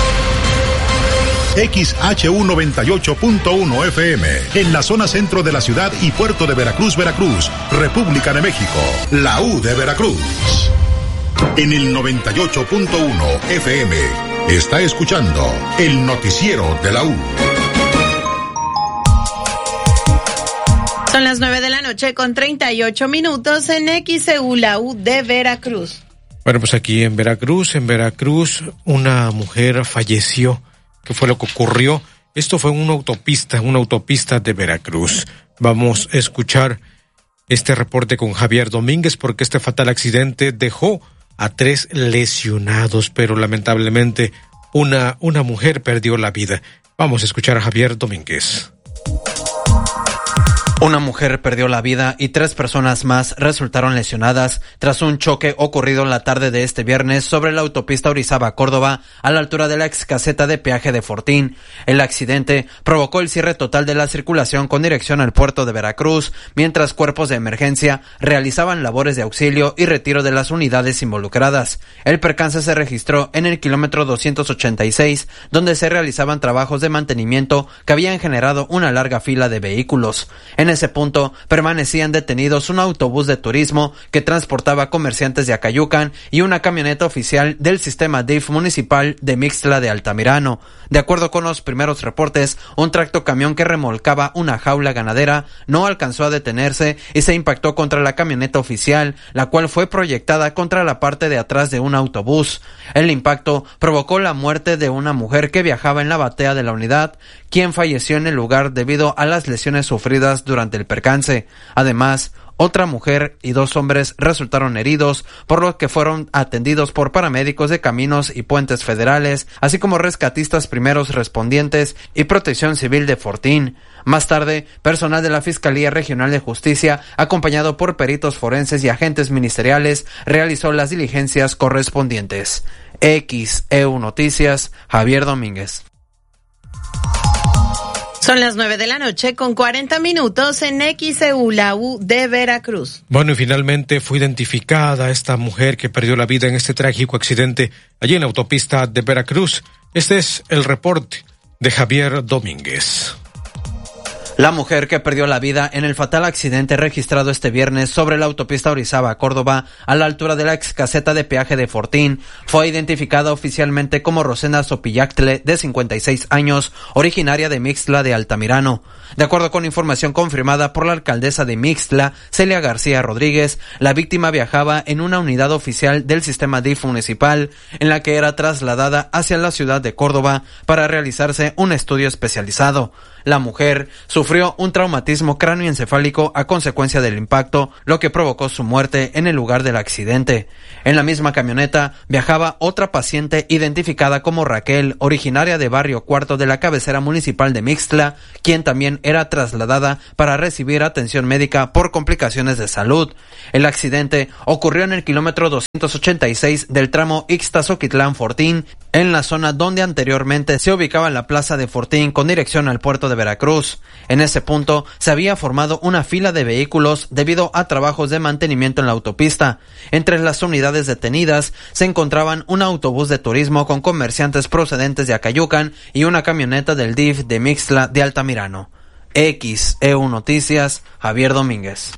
Speaker 3: X H U noventa y ocho punto uno F M, en la zona centro de la ciudad y puerto de Veracruz, Veracruz, República de México, la U de Veracruz. En el noventa y ocho punto uno F M, está escuchando el noticiero de la U.
Speaker 8: Son las nueve de la noche con treinta y ocho minutos en X E U, la U de Veracruz.
Speaker 1: Bueno, pues aquí en Veracruz, en Veracruz, una mujer falleció. ¿Qué fue lo que ocurrió? Esto fue en una autopista, una autopista de Veracruz. Vamos a escuchar este reporte con Javier Domínguez porque este fatal accidente dejó a tres lesionados, pero lamentablemente una, una mujer perdió la vida. Vamos a escuchar a Javier Domínguez.
Speaker 20: Una mujer perdió la vida y tres personas más resultaron lesionadas tras un choque ocurrido en la tarde de este viernes sobre la autopista Orizaba-Córdoba a la altura de la ex caseta de peaje de Fortín. El accidente provocó el cierre total de la circulación con dirección al puerto de Veracruz, mientras cuerpos de emergencia realizaban labores de auxilio y retiro de las unidades involucradas. El percance se registró en el kilómetro doscientos ochenta y seis, donde se realizaban trabajos de mantenimiento que habían generado una larga fila de vehículos. En En ese punto permanecían detenidos un autobús de turismo que transportaba comerciantes de Acayucan y una camioneta oficial del sistema D I F municipal de Mixtla de Altamirano. De acuerdo con los primeros reportes, un tractocamión que remolcaba una jaula ganadera no alcanzó a detenerse y se impactó contra la camioneta oficial, la cual fue proyectada contra la parte de atrás de un autobús. El impacto provocó la muerte de una mujer que viajaba en la batea de la unidad, quien falleció en el lugar debido a las lesiones sufridas durante el percance. Además, otra mujer y dos hombres resultaron heridos, por lo que fueron atendidos por paramédicos de Caminos y Puentes Federales, así como rescatistas primeros respondientes y Protección Civil de Fortín. Más tarde, personal de la Fiscalía Regional de Justicia, acompañado por peritos forenses y agentes ministeriales, realizó las diligencias correspondientes. X E U Noticias, Javier Domínguez.
Speaker 8: Son las nueve de la noche con cuarenta minutos en X E U, la U de Veracruz.
Speaker 1: Bueno, y finalmente fue identificada esta mujer que perdió la vida en este trágico accidente allí en la autopista de Veracruz. Este es el reporte de Javier Domínguez.
Speaker 20: La mujer que perdió la vida en el fatal accidente registrado este viernes sobre la autopista Orizaba-Córdoba a la altura de la ex caseta de peaje de Fortín fue identificada oficialmente como Rosena Sopillactle, de cincuenta y seis años, originaria de Mixtla de Altamirano. De acuerdo con información confirmada por la alcaldesa de Mixtla, Celia García Rodríguez, la víctima viajaba en una unidad oficial del sistema D I F municipal, en la que era trasladada hacia la ciudad de Córdoba para realizarse un estudio especializado. La mujer sufrió un traumatismo cráneoencefálico a consecuencia del impacto, lo que provocó su muerte en el lugar del accidente. En la misma camioneta viajaba otra paciente identificada como Raquel, originaria de Barrio Cuarto de la cabecera municipal de Mixtla, quien también era trasladada para recibir atención médica por complicaciones de salud. El accidente ocurrió en el kilómetro doscientos ochenta y seis del tramo Ixtazoquitlán-Fortín, en la zona donde anteriormente se ubicaba la plaza de Fortín con dirección al puerto de Veracruz. En ese punto se había formado una fila de vehículos debido a trabajos de mantenimiento en la autopista. Entre las unidades detenidas se encontraban un autobús de turismo con comerciantes procedentes de Acayucan y una camioneta del D I F de Mixtla de Altamirano. X E U Noticias, Javier Domínguez.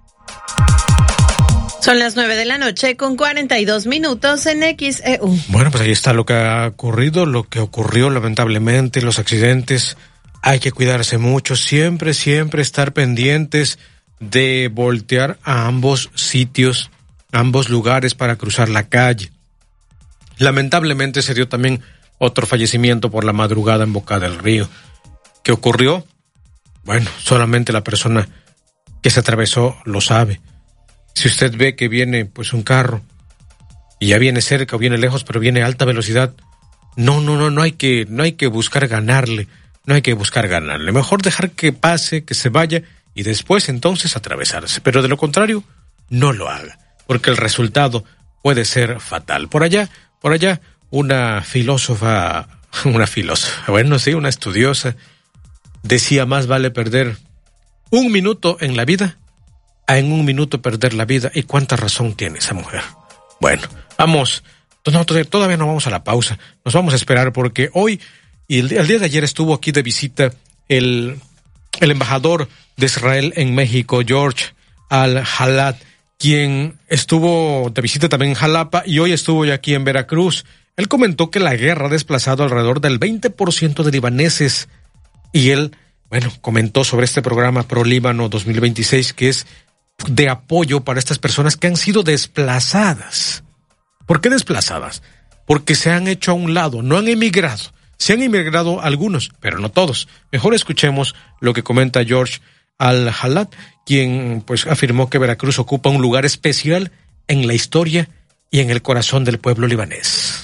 Speaker 8: Son las nueve de la noche con cuarenta y dos minutos en X E U.
Speaker 1: Bueno, pues ahí está lo que ha ocurrido, lo que ocurrió lamentablemente, los accidentes. Hay que cuidarse mucho, siempre, siempre estar pendientes de voltear a ambos sitios, ambos lugares para cruzar la calle. Lamentablemente se dio también otro fallecimiento por la madrugada en Boca del Río. ¿Qué ocurrió? Bueno, solamente la persona que se atravesó lo sabe. Si usted ve que viene pues un carro y ya viene cerca o viene lejos, pero viene a alta velocidad, no, no, no, no hay que, no hay que buscar ganarle, no hay que buscar ganarle. Mejor dejar que pase, que se vaya y después entonces atravesarse. Pero de lo contrario, no lo haga, porque el resultado puede ser fatal. Por allá, por allá, una filósofa, una filósofa, bueno, sí, una estudiosa, decía: más vale perder un minuto en la vida a en un minuto perder la vida. ¿Y cuánta razón tiene esa mujer? Bueno, vamos, no, todavía no vamos a la pausa, nos vamos a esperar porque hoy y el, el día de ayer estuvo aquí de visita el, el embajador de Israel en México, George Al-Halat, quien estuvo de visita también en Jalapa y hoy estuvo ya aquí en Veracruz. Él comentó que la guerra ha desplazado alrededor del veinte por ciento de libaneses y él, bueno, comentó sobre este programa Pro Líbano dos mil veintiséis que es de apoyo para estas personas que han sido desplazadas. ¿Por qué desplazadas? Porque se han hecho a un lado, no han emigrado. Se han emigrado algunos, pero no todos. Mejor escuchemos lo que comenta George Al-Halat, quien pues afirmó que Veracruz ocupa un lugar especial en la historia y en el corazón del pueblo libanés.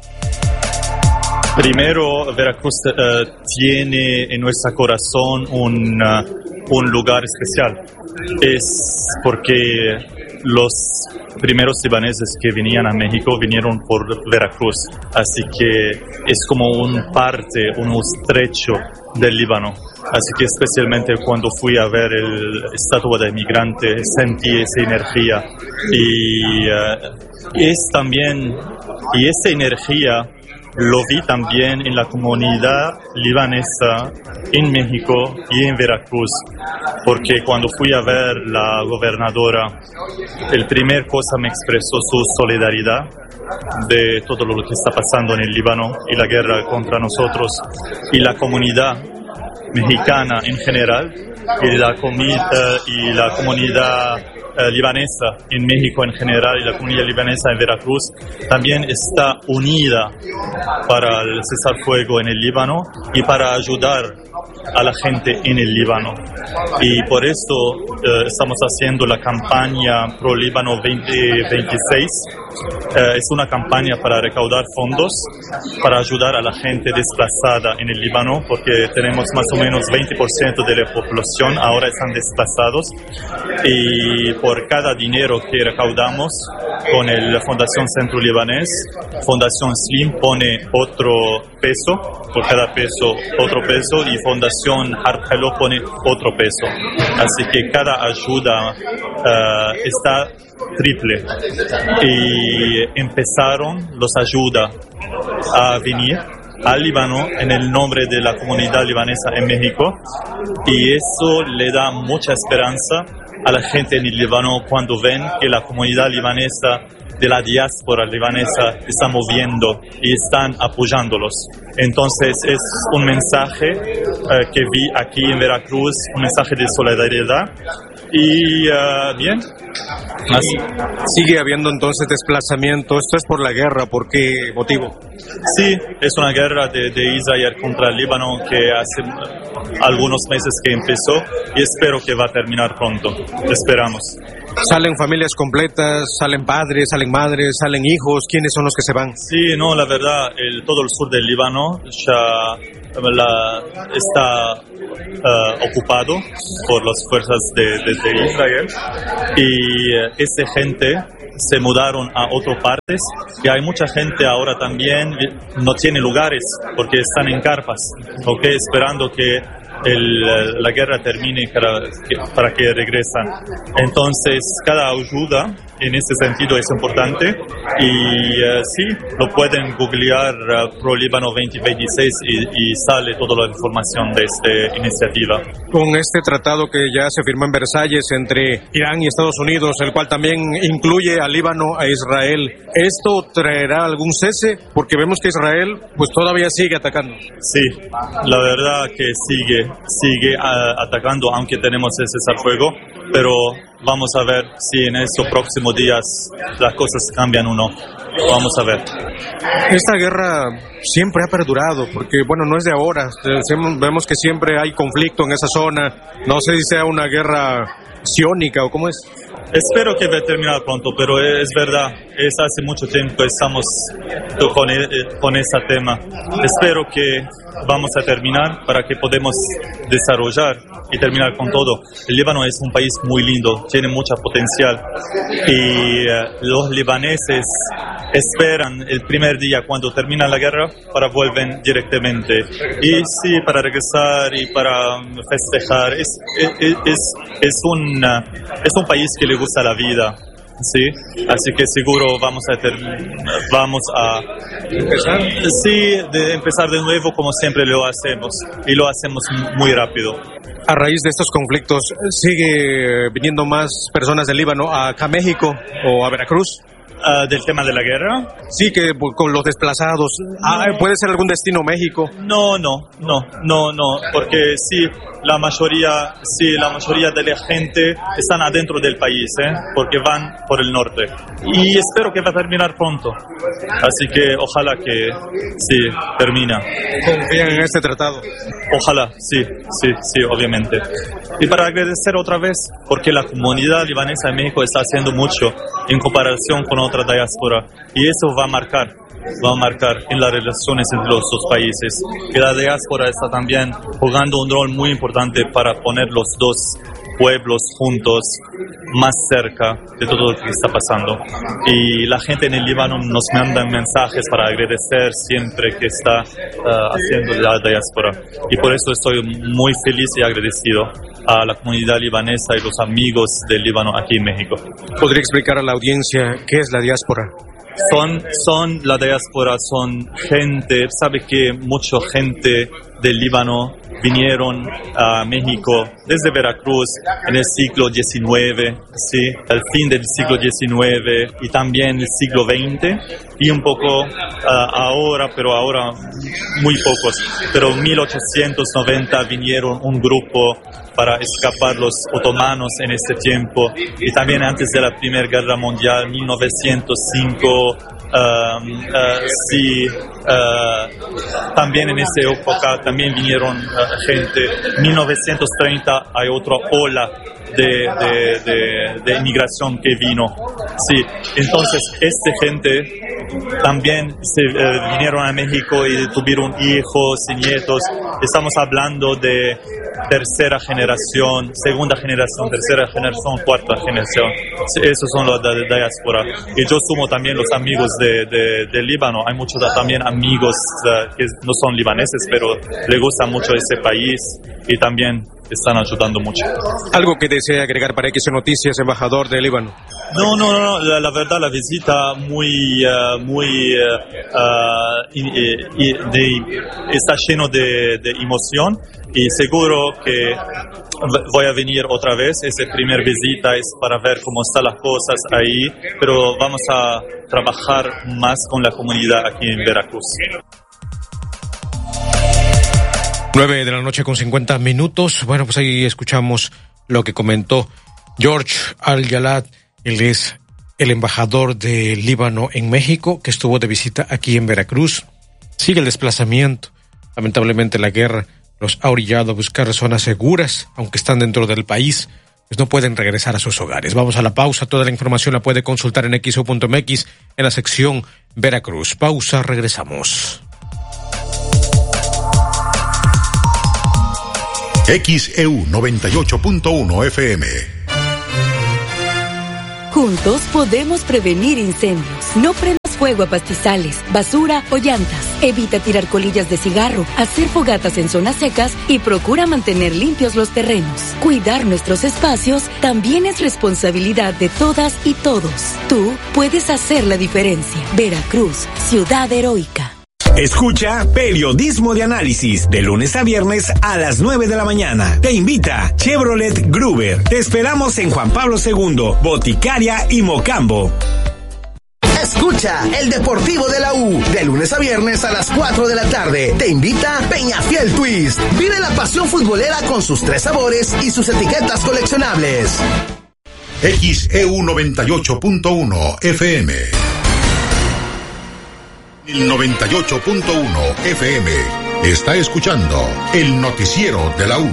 Speaker 21: Primero, Veracruz uh, tiene en nuestro corazón un, uh, un lugar especial. Es porque los primeros libaneses que venían a México vinieron por Veracruz. Así que es como un parte, un estrecho del Líbano. Así que especialmente cuando fui a ver el estatua de migrante, sentí esa energía. Y uh, es también, y esa energía lo vi también en la comunidad libanesa en México y en Veracruz, porque cuando fui a ver la gobernadora, el primer cosa me expresó su solidaridad de todo lo que está pasando en el Líbano y la guerra contra nosotros, y la comunidad mexicana en general y la, comi- y la comunidad eh, libanesa en México en general y la comunidad libanesa en Veracruz también está unida para el cesar fuego en el Líbano y para ayudar a la gente en el Líbano. Y por eso eh, estamos haciendo la campaña Pro Líbano veinte veintiséis. Eh, es una campaña para recaudar fondos para ayudar a la gente desplazada en el Líbano, porque tenemos más o menos veinte por ciento de la población ahora están desplazados, y por cada dinero que recaudamos con la Fundación Centro Libanés, Fundación Slim pone otro peso, por cada peso otro peso, y Fundación Harpelo pone otro peso. Así que cada ayuda uh, está triple. Y empezaron los ayuda a venir al Líbano en el nombre de la comunidad libanesa en México, y eso le da mucha esperanza a la gente en el Líbano cuando ven que la comunidad libanesa de la diáspora libanesa está moviendo y están apoyándolos. Entonces es un mensaje eh, que vi aquí en Veracruz, un mensaje de solidaridad, Y uh, bien. Así.
Speaker 1: Sigue habiendo entonces desplazamiento. Esto es por la guerra. ¿Por qué motivo?
Speaker 21: Sí, es una guerra de, de Israel contra el Líbano que hace algunos meses que empezó y espero que va a terminar pronto. Esperamos.
Speaker 1: ¿Salen familias completas? ¿Salen padres? ¿Salen madres? ¿Salen hijos? ¿Quiénes son los que se van?
Speaker 21: Sí, no, la verdad, el, todo el sur del Líbano ya la, está uh, ocupado por las fuerzas de, de, de Israel y uh, esa gente se mudaron a otras partes y hay mucha gente ahora también no tiene lugares porque están en carpas, okay, esperando que el, la guerra termine para que, para que regresan. Entonces, cada ayuda en este sentido es importante y uh, sí, lo pueden googlear uh, Pro Líbano veinte veintiséis y, y sale toda la información de esta iniciativa.
Speaker 1: Con este tratado que ya se firmó en Versalles entre Irán y Estados Unidos, el cual también incluye a Líbano, a Israel, ¿esto traerá algún cese? Porque vemos que Israel pues todavía sigue atacando.
Speaker 21: Sí, la verdad que sigue, sigue uh, atacando, aunque tenemos ese cese al fuego, pero vamos a ver si en estos próximos días las cosas cambian o no. Vamos a ver.
Speaker 1: Esta guerra siempre ha perdurado, porque bueno, no es de ahora. Vemos que siempre hay conflicto en esa zona. No sé si sea una guerra sionista o cómo es.
Speaker 21: Espero que va a terminar pronto, pero es verdad, es hace mucho tiempo que estamos con, con ese tema. Espero que vamos a terminar para que podamos desarrollar y terminar con todo. El Líbano es un país muy lindo, tiene mucho potencial y uh, los libaneses esperan el primer día cuando termina la guerra para volver directamente. Y sí, para regresar y para festejar. Es, es, es, es, un, es un país que le gusta la vida. Sí, así que seguro vamos a ter, vamos a
Speaker 1: empezar.
Speaker 21: Sí, de empezar de nuevo como siempre lo hacemos y lo hacemos muy rápido.
Speaker 1: A raíz de estos conflictos, ¿sigue viniendo más personas del Líbano acá a México o a Veracruz?
Speaker 21: Uh, ¿Del tema de la guerra?
Speaker 1: Sí, que con los desplazados. No. Ah, ¿puede ser algún destino México?
Speaker 21: No, no, no, no, no, porque sí, la mayoría, sí, la mayoría de la gente están adentro del país, ¿eh? Porque van por el norte. Y espero que va a terminar pronto. Así que ojalá que sí, termina.
Speaker 1: ¿Confían en este tratado?
Speaker 21: Ojalá, sí, sí, sí, obviamente. Y para agradecer otra vez, porque la comunidad libanesa en México está haciendo mucho en comparación con otra diáspora, y eso va a marcar, va a marcar en las relaciones entre los dos países. Que la diáspora está también jugando un rol muy importante para poner los dos pueblos juntos, más cerca de todo lo que está pasando. Y la gente en el Líbano nos manda mensajes para agradecer siempre que está uh, haciendo la diáspora. Y por eso estoy muy feliz y agradecido a la comunidad libanesa y los amigos del Líbano aquí en México.
Speaker 1: ¿Podría explicar a la audiencia qué es la diáspora?
Speaker 21: Son, son la diáspora, son gente, sabe que mucha gente del Líbano vinieron a México desde Veracruz en el siglo diecinueve, sí, al fin del siglo diecinueve y también el siglo veinte y un poco uh, ahora, pero ahora muy pocos. Pero en mil ochocientos noventa vinieron un grupo para escapar los otomanos en ese tiempo y también antes de la Primera Guerra Mundial, mil novecientos cinco. Um, uh, sí, uh, también en esa época también vinieron uh, gente. mil novecientos treinta hay otra ola de, de, de, de inmigración que vino. Sí, entonces esta gente también se uh, vinieron a México y tuvieron hijos y nietos. Estamos hablando de tercera generación, segunda generación, tercera generación, cuarta generación. Esos son los de la diáspora. Y yo sumo también los amigos de, de, de Líbano. Hay muchos también amigos uh, que no son libaneses, pero les gusta mucho ese país y también están ayudando mucho.
Speaker 1: ¿Algo que desea agregar para X Noticias, embajador de Líbano?
Speaker 21: No, no, no, la, la verdad, la visita muy, uh, muy, uh, uh, y, y de, está lleno de, de emoción y seguro que voy a venir otra vez. Esa primera visita es para ver cómo están las cosas ahí, pero vamos a trabajar más con la comunidad aquí en Veracruz.
Speaker 1: Nueve de la noche con cincuenta minutos. Bueno, pues ahí escuchamos lo que comentó George Al-Yalad, él es el embajador de Líbano en México, que estuvo de visita aquí en Veracruz. Sigue el desplazamiento. Lamentablemente la guerra los ha orillado a buscar zonas seguras, aunque están dentro del país, pues no pueden regresar a sus hogares. Vamos a la pausa. Toda la información la puede consultar en equis e u punto eme equis en la sección Veracruz. Pausa, regresamos.
Speaker 3: X E U noventa y ocho punto uno F M.
Speaker 19: Juntos podemos prevenir incendios. No prendas fuego a pastizales, basura o llantas. Evita tirar colillas de cigarro, hacer fogatas en zonas secas y procura mantener limpios los terrenos. Cuidar nuestros espacios también es responsabilidad de todas y todos. Tú puedes hacer la diferencia. Veracruz, ciudad heroica.
Speaker 5: Escucha Periodismo de Análisis de lunes a viernes a las nueve de la mañana. Te invita Chevrolet Gruber. Te esperamos en Juan Pablo segundo, Boticaria y Mocambo.
Speaker 18: Escucha el Deportivo de la U de lunes a viernes a las cuatro de la tarde. Te invita Peñafiel Twist. Vive la pasión futbolera con sus tres sabores y sus etiquetas coleccionables.
Speaker 3: X E U noventa y ocho punto uno F M. El noventa y ocho punto uno F M está escuchando el noticiero de la U.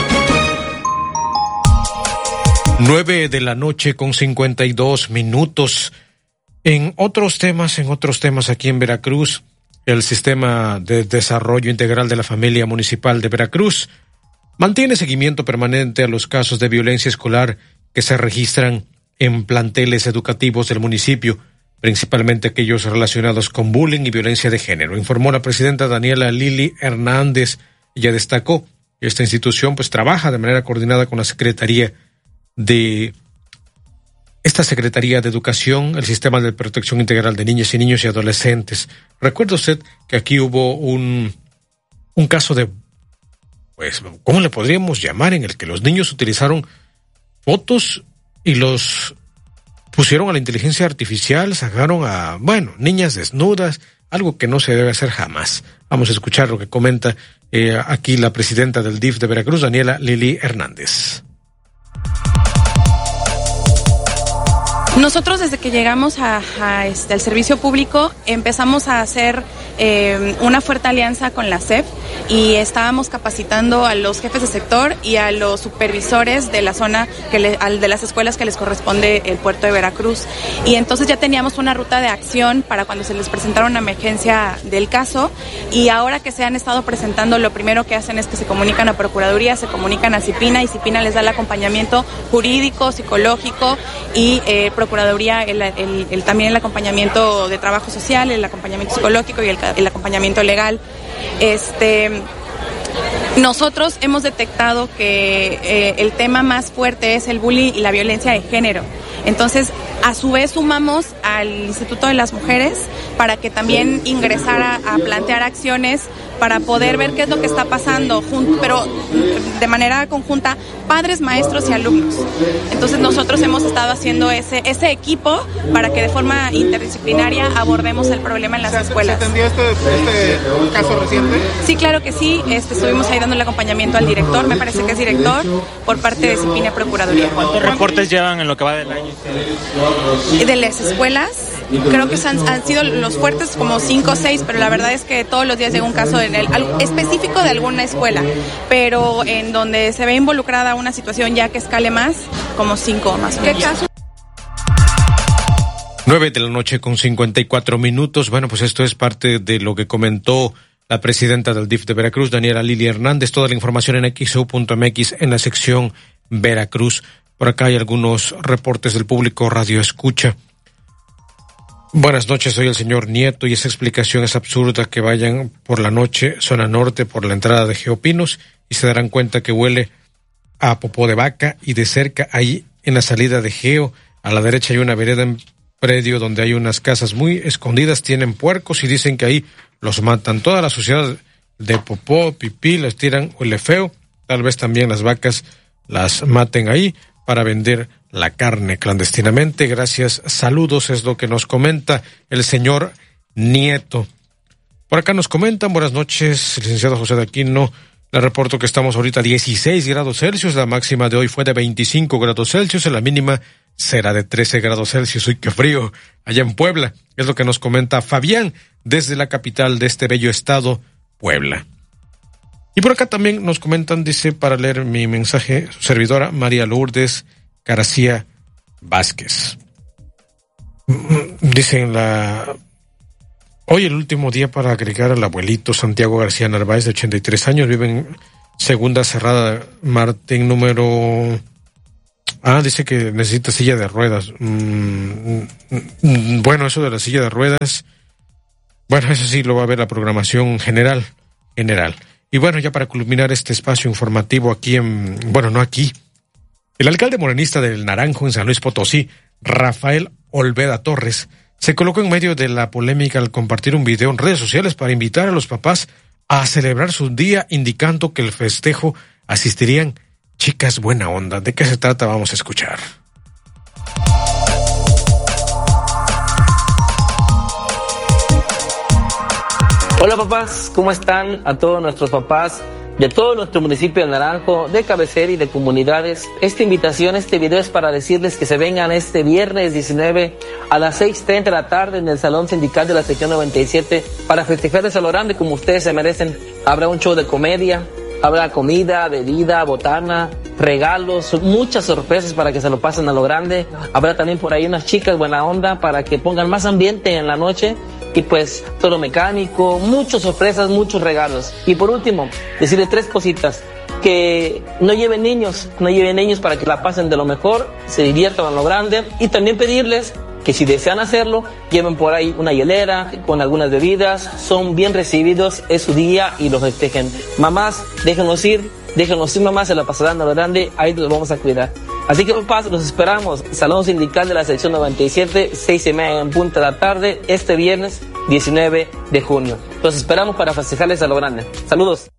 Speaker 1: Nueve de la noche con cincuenta y dos minutos. En otros temas, en otros temas aquí en Veracruz, el Sistema de Desarrollo Integral de la Familia Municipal de Veracruz mantiene seguimiento permanente a los casos de violencia escolar que se registran en planteles educativos del municipio, principalmente aquellos relacionados con bullying y violencia de género, informó la presidenta Daniela Lili Hernández. Ella destacó que esta institución pues trabaja de manera coordinada con la Secretaría de esta Secretaría de Educación, el Sistema de Protección Integral de Niñas y Niños y Adolescentes. ¿Recuerda usted que aquí hubo un, un caso de, pues, ¿cómo le podríamos llamar? En el que los niños utilizaron fotos y los pusieron a la inteligencia artificial, sacaron a, bueno, niñas desnudas, algo que no se debe hacer jamás. Vamos a escuchar lo que comenta eh, aquí la presidenta del D I F de Veracruz, Daniela Lili Hernández.
Speaker 22: Nosotros desde que llegamos a, a este, al servicio público empezamos a hacer eh, una fuerte alianza con la S E P y estábamos capacitando a los jefes de sector y a los supervisores de la zona, que le, al, de las escuelas que les corresponde el puerto de Veracruz. Y entonces ya teníamos una ruta de acción para cuando se les presentara una emergencia del caso, y ahora que se han estado presentando, lo primero que hacen es que se comunican a Procuraduría, se comunican a CIPINA y CIPINA les da el acompañamiento jurídico, psicológico y eh, Procuraduría el, el, el, también el acompañamiento de trabajo social, el acompañamiento psicológico y el, el acompañamiento legal. Este, nosotros hemos detectado que eh, el tema más fuerte es el bullying y la violencia de género. Entonces, a su vez sumamos al Instituto de las Mujeres para que también ingresara a plantear acciones para poder ver qué es lo que está pasando, pero de manera conjunta, padres, maestros y alumnos. Entonces nosotros hemos estado haciendo ese ese equipo para que de forma interdisciplinaria abordemos el problema en las
Speaker 23: ¿Se,
Speaker 22: escuelas.
Speaker 23: ¿Se atendió este, este caso reciente?
Speaker 22: Sí, claro que sí. Este, estuvimos ahí dando el acompañamiento al director, me parece que es director, por parte de CIPINA Procuraduría.
Speaker 23: ¿Cuántos reportes llevan en lo que va del año?
Speaker 22: De las escuelas, creo que han, han sido los fuertes como cinco o seis, pero la verdad es que todos los días llega un caso en el, específico de alguna escuela, pero en donde se ve involucrada una situación ya que escale más, como cinco más o menos. ¿Qué caso?
Speaker 1: Nueve de la noche con cincuenta y cuatro minutos. Bueno, pues esto es parte de lo que comentó la presidenta del D I F de Veracruz, Daniela Lili Hernández. Toda la información en equis e u punto eme equis en la sección Veracruz. Por acá hay algunos reportes del público Radio Escucha. Buenas noches, soy el señor Nieto y esa explicación es absurda, que vayan por la noche, zona norte, por la entrada de Geopinos y se darán cuenta que huele a popó de vaca, y de cerca, ahí en la salida de Geo, a la derecha hay una vereda en predio donde hay unas casas muy escondidas, tienen puercos y dicen que ahí los matan. Toda la suciedad de popó, pipí, les tiran, huele feo, tal vez también las vacas las maten ahí para vender la carne clandestinamente. Gracias, saludos, es lo que nos comenta el señor Nieto. Por acá nos comentan, buenas noches, licenciado José de Aquino, Les reporto que estamos ahorita a dieciséis grados Celsius, la máxima de hoy fue de veinticinco grados Celsius, y la mínima será de trece grados Celsius. ¡Uy, qué frío! Allá en Puebla, es lo que nos comenta Fabián desde la capital de este bello estado, Puebla. Y por acá también nos comentan, dice, para leer mi mensaje, su servidora María Lourdes García Vázquez. Dicen la... Hoy el último día para agregar al abuelito Santiago García Narváez, de ochenta y tres años, vive en Segunda Cerrada Martín número... Ah, dice que necesita silla de ruedas. Mm, bueno, eso de la silla de ruedas, bueno, eso sí lo va a ver la programación general, general. Y bueno, ya para culminar este espacio informativo aquí en... Bueno, no aquí. El alcalde morenista del Naranjo en San Luis Potosí, Rafael Olveda Torres, se colocó en medio de la polémica al compartir un video en redes sociales para invitar a los papás a celebrar su día, indicando que el festejo asistirían chicas buena onda. ¿De qué se trata? Vamos a escuchar.
Speaker 2: Hola papás, ¿cómo están? A todos nuestros papás de todo nuestro municipio de Naranjo, de cabecera y de comunidades. Esta invitación, este video es para decirles que se vengan este viernes diecinueve a las seis treinta de la tarde en el Salón Sindical de la Sección noventa y siete para festejarles a lo grande como ustedes se merecen. Habrá un show de comedia, habrá comida, bebida, botana, regalos, muchas sorpresas para que se lo pasen a lo grande. Habrá también por ahí unas chicas buena onda para que pongan más ambiente en la noche. Y pues todo mecánico, muchas sorpresas, muchos regalos. Y por último, decirles tres cositas. Que no lleven niños, no lleven niños para que la pasen de lo mejor, se diviertan a lo grande. Y también pedirles que si desean hacerlo, lleven por ahí una hielera con algunas bebidas. Son bien recibidos, es su día y los festejen. Mamás, déjenos ir, déjenos ir mamás, se la pasarán a lo grande, ahí los vamos a cuidar. Así que papás, los esperamos, Salón Sindical de la Sección noventa y siete, seis y media en punta de la tarde, este viernes diecinueve de junio. Los esperamos para festejarles a lo grande. Saludos.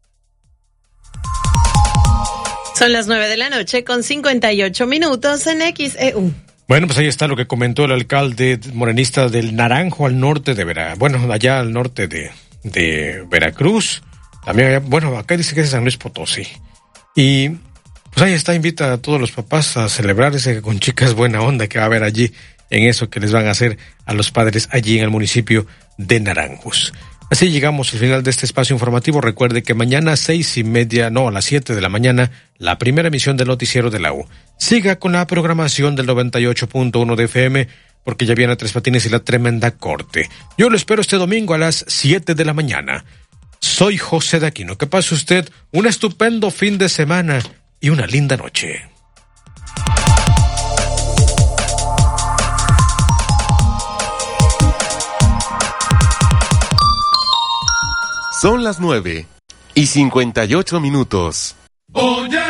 Speaker 8: Son las nueve de la noche con cincuenta y ocho minutos en X E U.
Speaker 1: Bueno, pues ahí está lo que comentó el alcalde morenista del Naranjo al norte de Veracruz. Bueno, allá al norte de, de Veracruz. También allá, bueno, acá dice que es San Luis Potosí. Y pues ahí está, invita a todos los papás a celebrar ese con chicas buena onda que va a haber allí en eso que les van a hacer a los padres allí en el municipio de Naranjos. Así llegamos al final de este espacio informativo. Recuerde que mañana a seis y media, no, a las siete de la mañana, la primera emisión del noticiero de la U. Siga con la programación del noventa y ocho punto uno de F M, porque ya viene Tres Patines y la Tremenda Corte. Yo lo espero este domingo a las siete de la mañana. Soy José de Aquino. Que pase usted un estupendo fin de semana y una linda noche.
Speaker 6: Son las nueve y cincuenta y ocho minutos.
Speaker 7: Oye.